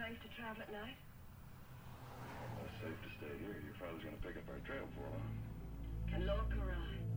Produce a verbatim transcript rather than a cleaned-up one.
safe to travel at night? Well, it's safe to stay here. Your father's gonna pick up our trail for, huh? Can look around.